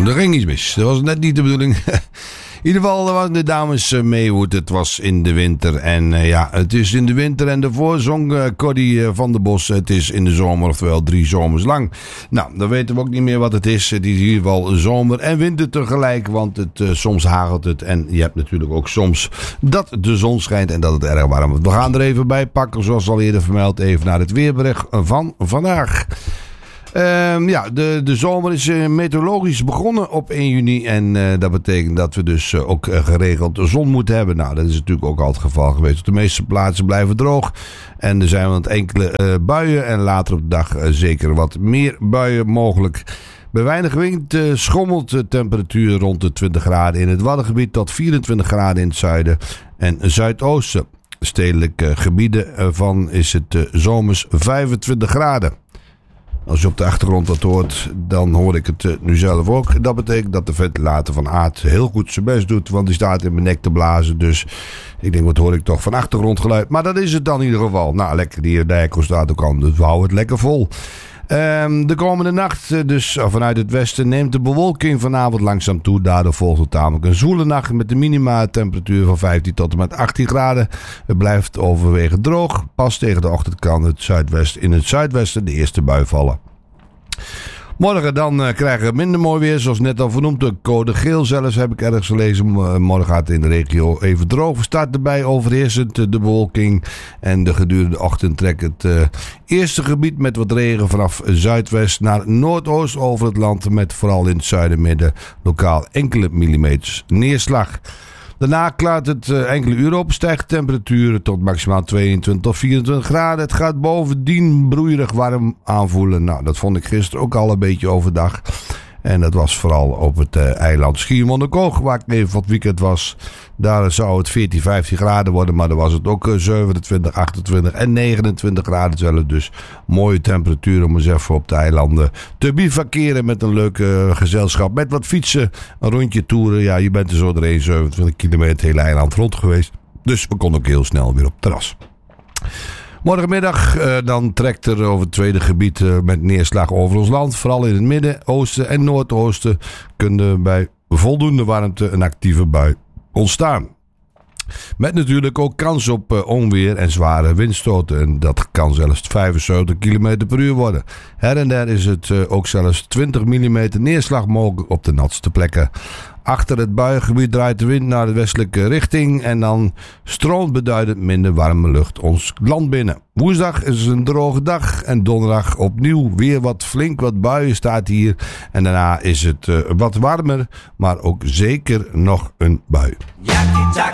er ging iets mis. Dat was net niet de bedoeling. In ieder geval waren de dames Maywood. Het was in de winter. En het is in de winter. En daarvoor zong Corrie van der Bos. Het is in de zomer, oftewel 3 zomers lang. Nou, dan weten we ook niet meer wat het is. Het is in ieder geval zomer en winter tegelijk. Want soms hagelt het. En je hebt natuurlijk ook soms dat de zon schijnt en dat het erg warm wordt. We gaan er even bij pakken, zoals al eerder vermeld. Even naar het weerbericht van vandaag. De zomer is meteorologisch begonnen op 1 juni. En dat betekent dat we dus ook geregeld zon moeten hebben. Nou, dat is natuurlijk ook al het geval geweest. Op de meeste plaatsen blijven droog. En er zijn wat enkele buien. En later op de dag zeker wat meer buien mogelijk. Bij weinig wind schommelt de temperatuur rond de 20 graden in het Waddengebied tot 24 graden in het zuiden en zuidoosten. Stedelijke gebieden ervan is het zomers 25 graden. Als je op de achtergrond wat hoort, dan hoor ik het nu zelf ook. Dat betekent dat de ventilator van Aad heel goed zijn best doet, want die staat in mijn nek te blazen. Dus ik denk, wat hoor ik toch van achtergrondgeluid. Maar dat is het dan in ieder geval. Nou, lekker, die airco staat ook aan, dus we houden het lekker vol. De komende nacht, dus vanuit het westen, neemt de bewolking vanavond langzaam toe. Daardoor volgt het tamelijk een zoele nacht met de minima temperatuur van 15 tot en met 18 graden. Het blijft overwegend droog. Pas tegen de ochtend kan in het zuidwesten de eerste bui vallen. Morgen dan krijgen we minder mooi weer, zoals net al vernoemd. De code geel zelfs heb ik ergens gelezen. Morgen gaat het in de regio even droog. We starten erbij overheersend de bewolking. En de gedurende ochtend trekt het eerste gebied met wat regen vanaf zuidwest naar noordoost over het land. Met vooral in het zuiden en midden lokaal enkele millimeters neerslag. Daarna klaart het enkele uren op, stijgt de temperatuur tot maximaal 22 tot 24 graden. Het gaat bovendien broeierig warm aanvoelen. Nou, dat vond ik gisteren ook al een beetje overdag. En dat was vooral op het eiland Schiermonnikoog, waar ik even wat weekend was. Daar zou het 14, 15 graden worden, maar dan was het ook 27, 28 en 29 graden zelf. Dus mooie temperatuur om eens even op de eilanden te bivakeren met een leuke gezelschap. Met wat fietsen, een rondje toeren. Ja, je bent er zo doorheen 27 kilometer het hele eiland rond geweest. Dus we konden ook heel snel weer op het terras. Morgenmiddag dan trekt er over het tweede gebied met neerslag over ons land. Vooral in het midden, oosten en noordoosten kunnen bij voldoende warmte een actieve bui ontstaan. Met natuurlijk ook kans op onweer en zware windstoten. En dat kan zelfs 75 km per uur worden. Her en der is het ook zelfs 20 mm neerslag mogelijk op de natste plekken. Achter het buiengebied draait de wind naar de westelijke richting. En dan stroomt beduidend minder warme lucht ons land binnen. Woensdag is een droge dag. En donderdag opnieuw weer flink wat buien staat hier. En daarna is het wat warmer. Maar ook zeker nog een bui.